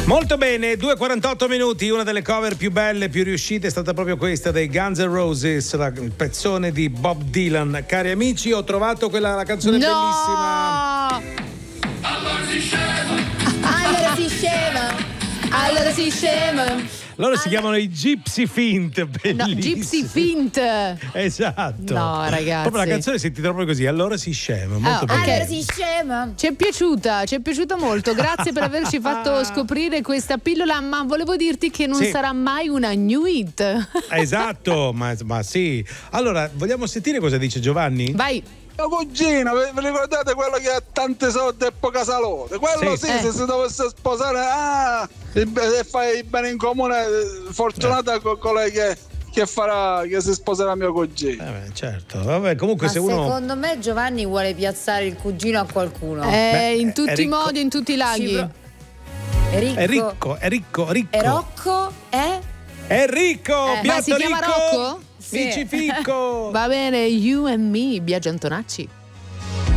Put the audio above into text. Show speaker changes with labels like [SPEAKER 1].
[SPEAKER 1] Molto bene, 2:48 minuti, una delle cover più belle, più riuscite è stata proprio questa dei Guns N' Roses, il pezzone di Bob Dylan. Cari amici, ho trovato la canzone bellissima.
[SPEAKER 2] Allora si scema.
[SPEAKER 1] Loro si chiamano i Gypsy Fint, bellissimi.
[SPEAKER 2] No, Gypsy Fint.
[SPEAKER 1] Esatto.
[SPEAKER 2] No, ragazzi.
[SPEAKER 1] Proprio la canzone si intitola proprio così, allora si scema, molto bella.
[SPEAKER 2] Allora si scema. Ci è piaciuta molto. Grazie per averci fatto scoprire questa pillola, ma volevo dirti che non sarà mai una new hit.
[SPEAKER 1] Esatto, ma sì. Allora, vogliamo sentire cosa dice Giovanni?
[SPEAKER 2] Vai.
[SPEAKER 3] Mio cugino, vi ricordate quello che ha tanti soldi e poca salute? Quello sì, se si dovesse sposare, e fai bene in comune, fortunata con lei che farà, che si sposerà mio cugino.
[SPEAKER 1] Certo, vabbè, comunque
[SPEAKER 4] ma
[SPEAKER 1] se uno.
[SPEAKER 4] Secondo me Giovanni vuole piazzare il cugino a qualcuno.
[SPEAKER 2] In tutti i modi, in tutti i laghi.
[SPEAKER 4] È
[SPEAKER 1] ricco.
[SPEAKER 4] È Rocco?
[SPEAKER 1] È ricco,
[SPEAKER 2] ma si chiama
[SPEAKER 1] ricco.
[SPEAKER 2] Rocco?
[SPEAKER 1] Sì. Ficco.
[SPEAKER 2] Va bene, You and Me, Biagio Antonacci.